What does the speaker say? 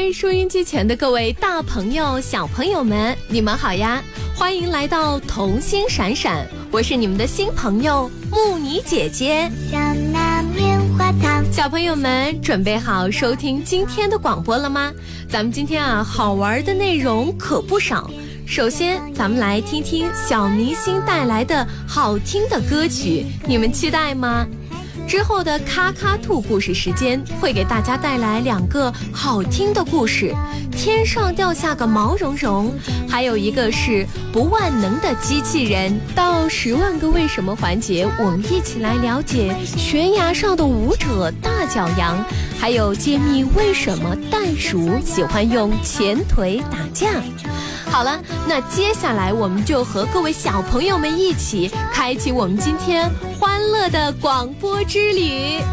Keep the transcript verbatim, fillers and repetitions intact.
嗨，收音机前的各位大朋友小朋友们，你们好呀，欢迎来到童心闪闪，我是你们的新朋友木妮姐姐。 小拿棉花糖， 小朋友们准备好收听今天的广播了吗？咱们今天啊好玩的内容可不少，首先咱们来听听小明星带来的好听的歌曲，你们期待吗？之后的咔咔兔故事时间会给大家带来两个好听的故事，天上掉下个毛茸茸，还有一个是不万能的机器人。到十万个为什么环节，我们一起来了解悬崖上的舞者大脚羊，还有揭秘为什么袋鼠喜欢用前腿打架。好了，那接下来我们就和各位小朋友们一起开启我们今天欢乐的广播之旅。